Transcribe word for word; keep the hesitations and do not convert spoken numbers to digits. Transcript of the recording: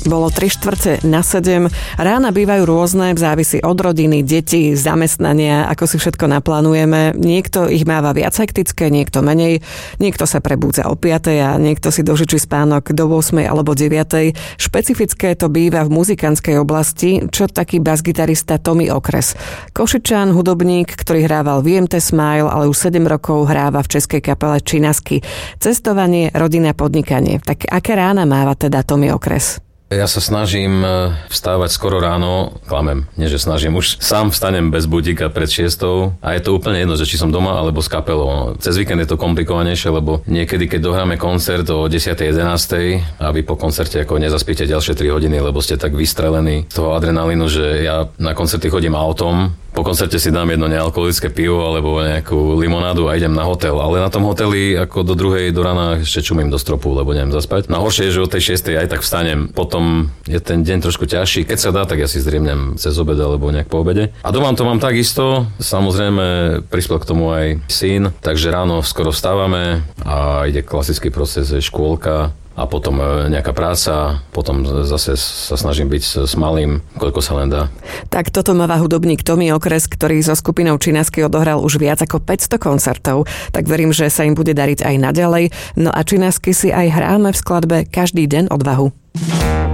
Bolo tri štvrte na sedem. Rána bývajú rôzne, závisí od rodiny, detí, zamestnania, ako si všetko naplánujeme. Niekto ich máva viac hektické, niekto menej. Niekto sa prebúdza o piatej a niekto si dožičí spánok do ôsmej alebo deviatej. Špecifické to býva v muzikantskej oblasti, čo taký basgitarista Tommy Okres. Košičan, hudobník, ktorý hrával v í em té Smile, ale už sedem rokov hráva v českej kapele Činasky. Cestovanie, rodina, podnikanie. Tak aké rána máva teda Tommy Okres? Ja sa snažím vstávať skoro ráno, klamem, nie že snažím, už sám vstanem bez budíka pred šiestou a je to úplne jedno, že či som doma alebo s kapelou. Cez víkend je to komplikovanejšie, lebo niekedy, keď dohráme koncert o desiatej jedenástej a vy po koncerte ako nezaspíte ďalšie tri hodiny, lebo ste tak vystrelení z toho adrenalínu, že ja na koncerty chodím autom. Po koncerte si dám jedno nealkoholické pivo alebo nejakú limonádu a idem na hotel. Ale na tom hoteli ako do druhej do rána ešte čumím do stropu, lebo neviem zaspať. Najhoršie je, že od tej šiestej aj tak vstanem. Potom je ten deň trošku ťažší. Keď sa dá, tak ja si zdriemnem cez obed alebo nejak po obede. A doma to mám takisto. Samozrejme prispel k tomu aj syn, takže ráno skoro vstávame a ide klasický proces, škôlka. A potom nejaká práca, potom zase sa snažím byť s malým, koľko sa len dá. Tak toto máva hudobník Tommy Okres, ktorý so skupinou Činasky odohral už viac ako päťsto koncertov, tak verím, že sa im bude dariť aj naďalej. No a Činasky si aj hráme v skladbe Každý deň odvahu.